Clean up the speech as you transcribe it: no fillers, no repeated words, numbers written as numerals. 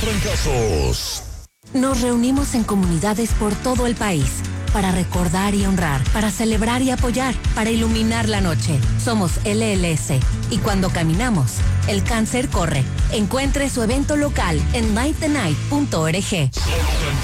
Trancazos. Nos reunimos en comunidades por todo el país para recordar y honrar, para celebrar y apoyar, para iluminar la noche. Somos LLS y cuando caminamos, el cáncer corre. Encuentre su evento local en nightthenight.org.